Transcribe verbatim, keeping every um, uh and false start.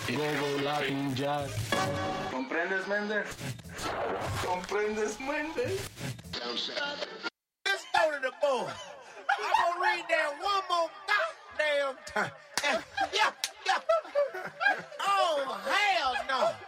Go, Latin jazz. ¿Comprendes, Méndez? ¿Comprendes, Méndez? Let's go to the board. I'm gonna read that one more goddamn time. And, yeah, yeah. Oh, hell no.